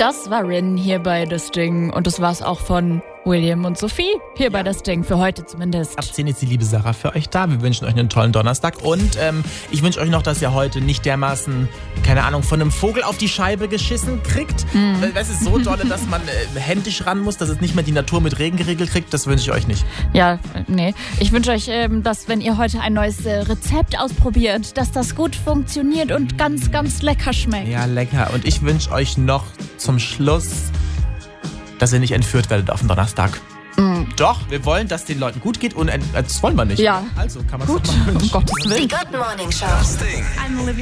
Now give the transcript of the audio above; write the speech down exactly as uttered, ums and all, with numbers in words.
Das war Rin hier bei Das Ding und das war's auch von William und Sophie hier ja. bei Das Ding, für heute zumindest. Ab zehn ist die liebe Sarah für euch da. Wir wünschen euch einen tollen Donnerstag und ähm, ich wünsche euch noch, dass ihr heute nicht dermaßen, keine Ahnung, von einem Vogel auf die Scheibe geschissen kriegt. Mhm. Das ist so dolle, dass man äh, händisch ran muss, dass es nicht mehr die Natur mit Regen geregelt kriegt. Das wünsche ich euch nicht. Ja, nee. Ich wünsche euch, ähm, dass wenn ihr heute ein neues äh, Rezept ausprobiert, dass das gut funktioniert und ganz, ganz lecker schmeckt. Ja, lecker. Und ich wünsche euch noch zum Schluss, dass ihr nicht entführt werdet auf den Donnerstag. Mm. Doch, wir wollen, dass den Leuten gut geht und äh, das wollen wir nicht. Ja. Also kann man es doch mal wünschen. Um Gottes Willen. Die Good Morning Show. Das Ding. I'm Olivia.